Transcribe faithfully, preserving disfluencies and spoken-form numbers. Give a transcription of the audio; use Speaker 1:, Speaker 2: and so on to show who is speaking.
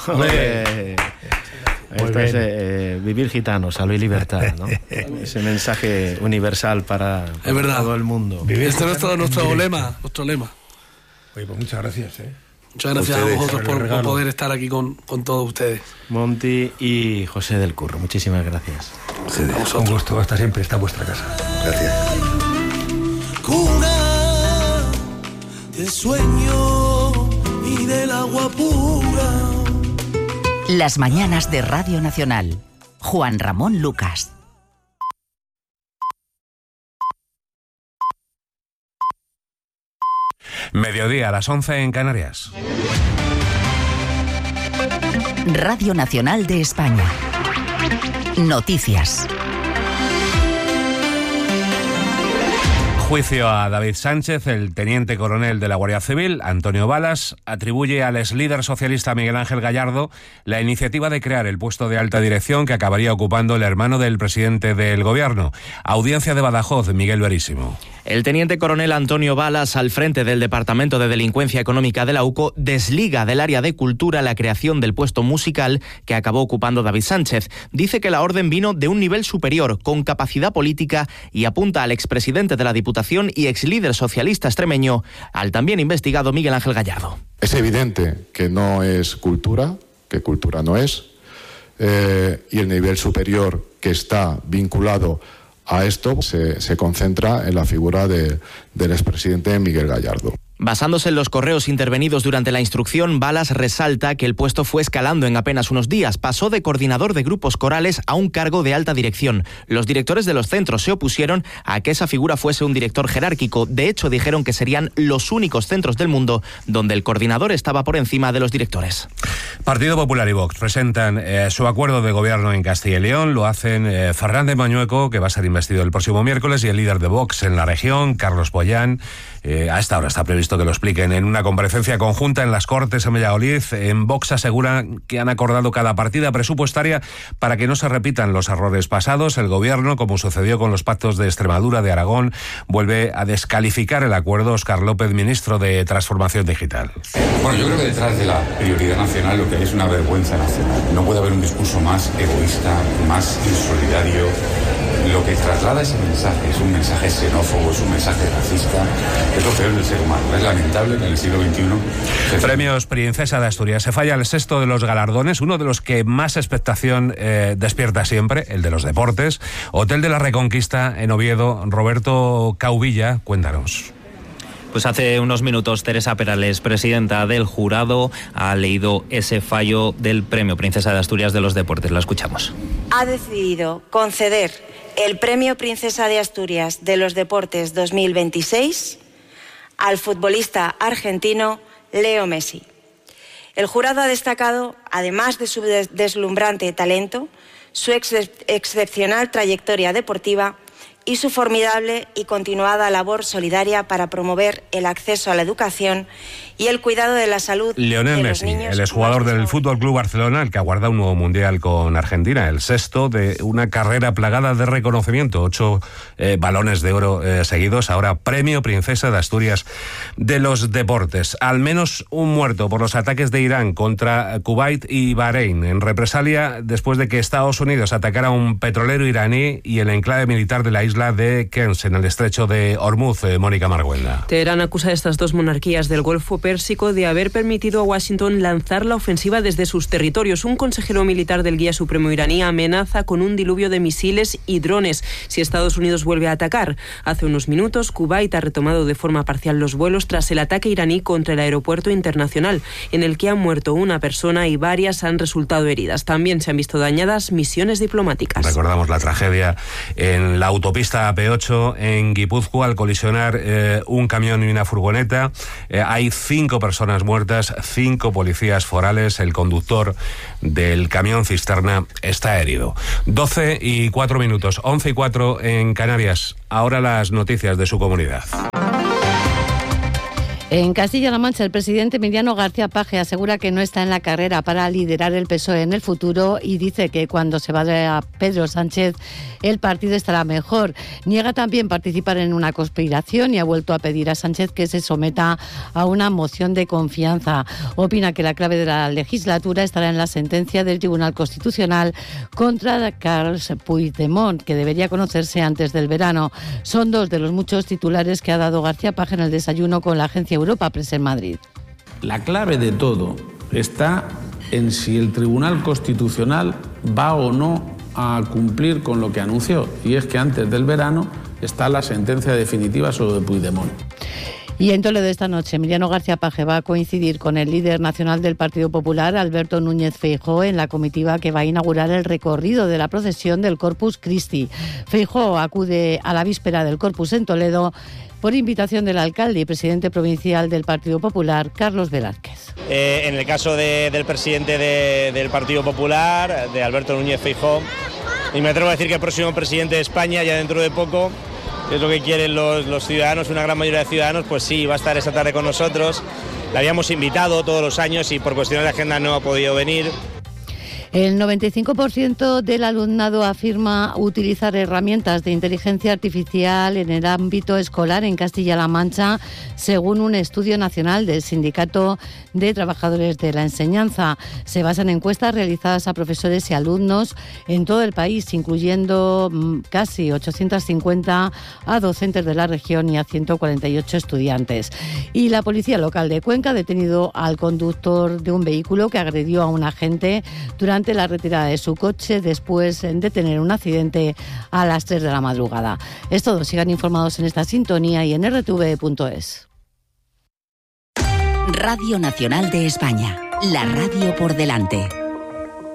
Speaker 1: Olé. Esto es eh, vivir gitano, salud y libertad, ¿no? Ese mensaje universal para,
Speaker 2: es verdad.
Speaker 1: todo el mundo.
Speaker 2: Vivir este es nuestro, nuestro lema, nuestro lema.
Speaker 3: Oye, pues muchas gracias, ¿eh?
Speaker 2: Muchas gracias
Speaker 3: ustedes,
Speaker 2: a vosotros por, por poder estar aquí con, con todos ustedes.
Speaker 1: Monty y José del Curro, muchísimas gracias.
Speaker 3: Sí, un gusto, hasta siempre, está en vuestra casa. Gracias.
Speaker 4: Cuna del sueño y del agua pura.
Speaker 5: Las mañanas de Radio Nacional. Juan Ramón Lucas.
Speaker 6: Mediodía a las once en Canarias.
Speaker 5: Radio Nacional de España. Noticias.
Speaker 6: Juicio a David Sánchez, el teniente coronel de la Guardia Civil. Antonio Balas atribuye al exlíder socialista Miguel Ángel Gallardo la iniciativa de crear el puesto de alta dirección que acabaría ocupando el hermano del presidente del gobierno. Audiencia de Badajoz, Miguel Verísimo.
Speaker 7: El teniente coronel Antonio Balas, al frente del Departamento de Delincuencia Económica de la U C O, desliga del área de cultura la creación del puesto musical que acabó ocupando David Sánchez. Dice que la orden vino de un nivel superior, con capacidad política, y apunta al expresidente de la Diputación y exlíder socialista extremeño, al también investigado Miguel Ángel Gallardo.
Speaker 8: Es evidente que no es cultura, que cultura no es, eh, y el nivel superior que está vinculado a esto se, se concentra en la figura de, del expresidente Miguel Gallardo.
Speaker 7: Basándose en los correos intervenidos durante la instrucción, Balas resalta que el puesto fue escalando en apenas unos días. Pasó de coordinador de grupos corales a un cargo de alta dirección. Los directores de los centros se opusieron a que esa figura fuese un director jerárquico. De hecho, dijeron que serían los únicos centros del mundo donde el coordinador estaba por encima de los directores.
Speaker 6: Partido Popular y Vox presentan eh, su acuerdo de gobierno en Castilla y León. Lo hacen eh, Fernández Mañueco, que va a ser investido el próximo miércoles, y el líder de Vox en la región, Carlos Boyán. Eh, a esta hora está previsto que lo expliquen en una comparecencia conjunta en las Cortes en Valladolid. En Vox aseguran que han acordado cada partida presupuestaria para que no se repitan los errores pasados. El gobierno, como sucedió con los pactos de Extremadura, de Aragón, vuelve a descalificar el acuerdo. Óscar López, ministro de Transformación Digital.
Speaker 9: Bueno, yo creo que detrás de la prioridad nacional lo que hay es una vergüenza nacional. No puede haber un discurso más egoísta, más insolidario. Lo que traslada ese mensaje es un mensaje xenófobo, es un mensaje racista, es lo peor del ser humano. Es lamentable que en el siglo veintiuno...
Speaker 6: Premios Princesa de Asturias. Se falla el sexto de los galardones, uno de los que más expectación eh, despierta siempre, el de los deportes. Hotel de la Reconquista en Oviedo. Roberto Cauvilla, cuéntanos.
Speaker 10: Pues hace unos minutos Teresa Perales, presidenta del jurado, ha leído ese fallo del Premio Princesa de Asturias de los Deportes. La escuchamos.
Speaker 11: Ha decidido conceder el Premio Princesa de Asturias de los Deportes dos mil veintiséis al futbolista argentino Leo Messi. El jurado ha destacado, además de su deslumbrante talento, su ex excepcional trayectoria deportiva y su formidable y continuada labor solidaria para promover el acceso a la educación y el cuidado de la salud
Speaker 6: Lionel
Speaker 11: de
Speaker 6: Messi,
Speaker 11: los niños.
Speaker 6: El exjugador del Fútbol Club Barcelona, el que aguarda un nuevo mundial con Argentina, el sexto de una carrera plagada de reconocimiento, ocho eh, balones de oro eh, seguidos, ahora Premio Princesa de Asturias de los Deportes. Al menos un muerto por los ataques de Irán contra Kuwait y Bahrein, en represalia después de que Estados Unidos atacara a un petrolero iraní y el enclave militar de la isla de Kens, en el estrecho de Hormuz. eh, Mónica Marguelda.
Speaker 12: Teherán acusa a estas dos monarquías del Golfo Pérsico de haber permitido a Washington lanzar la ofensiva desde sus territorios. Un consejero militar del Guía Supremo iraní amenaza con un diluvio de misiles y drones si Estados Unidos vuelve a atacar. Hace unos minutos, Kuwait ha retomado de forma parcial los vuelos tras el ataque iraní contra el aeropuerto internacional, en el que ha muerto una persona y varias han resultado heridas. También se han visto dañadas misiones diplomáticas.
Speaker 6: Recordamos la tragedia en la autopista A P ocho en Guipúzcoa al colisionar eh, un camión y una furgoneta. Eh, hay cinco personas muertas, cinco policías forales. El conductor del camión cisterna está herido. doce y cuatro minutos, once y cuatro en Canarias. Ahora las noticias de su comunidad.
Speaker 13: En Castilla-La Mancha, el presidente Emiliano García Paje asegura que no está en la carrera para liderar el P S O E en el futuro y dice que cuando se vaya Pedro Sánchez el partido estará mejor. Niega también participar en una conspiración y ha vuelto a pedir a Sánchez que se someta a una moción de confianza. Opina que la clave de la legislatura estará en la sentencia del Tribunal Constitucional contra Carles Puigdemont, que debería conocerse antes del verano. Son dos de los muchos titulares que ha dado García Paje en el desayuno con la agencia Europa Press en Madrid.
Speaker 14: La clave de todo está en si el Tribunal Constitucional va o no a cumplir con lo que anunció, y es que antes del verano está la sentencia definitiva sobre Puigdemont.
Speaker 13: Y en Toledo esta noche, Emiliano García Paje va a coincidir con el líder nacional del Partido Popular, Alberto Núñez Feijóo, en la comitiva que va a inaugurar el recorrido de la procesión del Corpus Christi. Feijóo acude a la víspera del Corpus en Toledo por invitación del alcalde y presidente provincial del Partido Popular, Carlos Velázquez.
Speaker 15: Eh, en el caso de, del presidente de, del Partido Popular, de Alberto Núñez Feijóo, y me atrevo a decir que el próximo presidente de España, ya dentro de poco, es lo que quieren los, los ciudadanos, una gran mayoría de ciudadanos, pues sí, va a estar esta tarde con nosotros. La habíamos invitado todos los años y por cuestiones de agenda no ha podido venir.
Speaker 13: El noventa y cinco por ciento del alumnado afirma utilizar herramientas de inteligencia artificial en el ámbito escolar en Castilla-La Mancha, según un estudio nacional del Sindicato de Trabajadores de la Enseñanza. Se basa en encuestas realizadas a profesores y alumnos en todo el país, incluyendo casi ochocientos cincuenta a docentes de la región y a ciento cuarenta y ocho estudiantes. Y la policía local de Cuenca ha detenido al conductor de un vehículo que agredió a un agente durante la retirada de su coche después de tener un accidente a las tres de la madrugada. Es todo, sigan informados en esta sintonía y en r t v punto es.
Speaker 5: Radio Nacional de España, la radio por delante.